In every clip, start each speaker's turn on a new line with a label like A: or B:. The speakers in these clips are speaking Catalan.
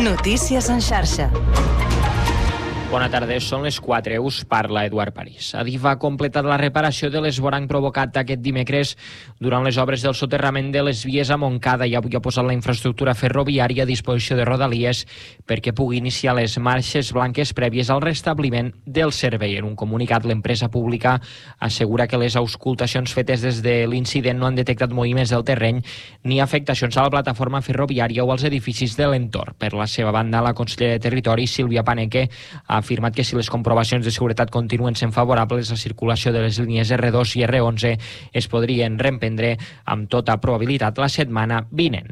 A: Notícies en xarxa.
B: Bona tarda, són les 4. Us parla Eduard París. Adif ha completat la reparació de l'esvoranc provocat aquest dimecres durant les obres del soterrament de les vies a Montcada i avui ha posat la infraestructura ferroviària a disposició de Rodalies perquè pugui iniciar les marxes blanques prèvies al restabliment del servei. En un comunicat, l'empresa pública assegura que les auscultacions fetes des de l'incident no han detectat moviments del terreny ni afectacions a la plataforma ferroviària o als edificis de l'entorn. Per la seva banda, la consellera de Territori, Sílvia Paneque, ha afirmat que si les comprovacions de seguretat continuen sent favorables, la circulació de les línies R2 i R11 es podrien reemprendre amb tota probabilitat la setmana vinent.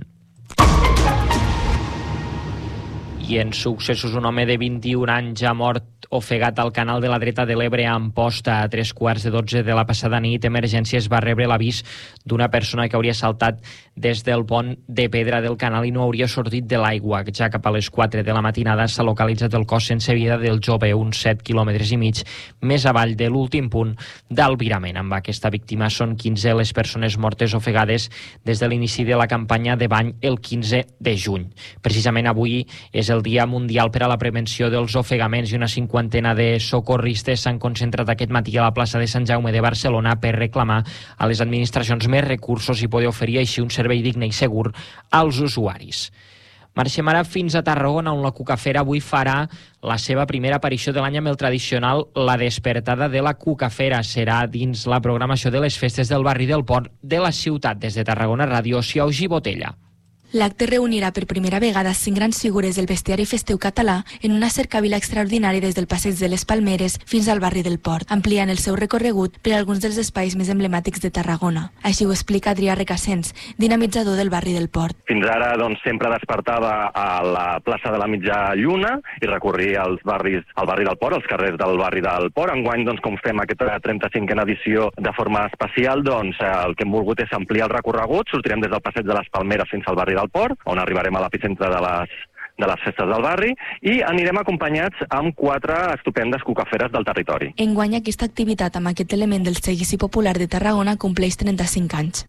B: I en successos, un home de 21 anys ha mort ofegat al canal de la dreta de l'Ebre a Amposta a 3:15 de la passada nit. Emergències va rebre l'avís d'una persona que hauria saltat des del pont de pedra del canal i no hauria sortit de l'aigua. Ja cap a les 4 de la matinada s'ha localitzat el cos sense vida del jove, uns 7,5 quilòmetres més avall de l'últim punt d'albirament. Amb aquesta víctima són 15 les persones mortes ofegades des de l'inici de la campanya de bany el 15 de juny. Precisament avui és el Dia Mundial per a la Prevenció dels Ofegaments i una cinquantena de socorristes s'han concentrat aquest matí a la plaça de Sant Jaume de Barcelona per reclamar a les administracions més recursos i poder oferir així un servei digne i segur als usuaris. Marxem ara fins a Tarragona, on la Cucafera avui farà la seva primera aparició de l'any amb el tradicional La Despertada de la Cucafera. Serà dins la programació de les festes del barri del Port de la ciutat. Des de Tarragona Ràdio, Siaugi Botella.
C: L'acte reunirà per primera vegada 5 grans figures del bestiari festiu català en una cercavila extraordinària des del passeig de les Palmeres fins al barri del Port, ampliant el seu recorregut per alguns dels espais més emblemàtics de Tarragona. Així ho explica Adrià Recassens, dinamitzador del barri del Port.
D: Fins ara sempre despertava a la plaça de la Mitja Lluna i recorria al barri del Port, als carrers del barri del Port. Enguany, com fem aquesta 35a edició de forma especial, el que hem volgut és ampliar el recorregut. Sortirem des del passeig de les Palmeres fins al barri del Port, on arribarem a l'epicentre de les festes del barri, i anirem acompanyats amb 4 estupendes cucaferes del territori.
C: Enguany aquesta activitat amb aquest element del seguici popular de Tarragona compleix 35 anys.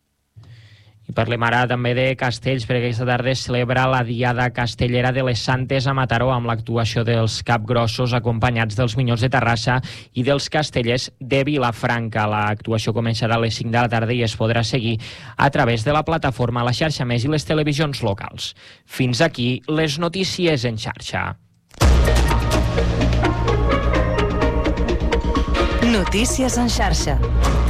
B: I parlem ara també de castells, perquè aquesta tarda es celebra la Diada Castellera de les Santes a Mataró amb l'actuació dels capgrossos acompanyats dels Minyons de Terrassa i dels Castellers de Vilafranca. L'actuació començarà a les 5 de la tarda i es podrà seguir a través de la plataforma La Xarxa Més i les televisions locals. Fins aquí les notícies en xarxa.
A: Notícies en xarxa.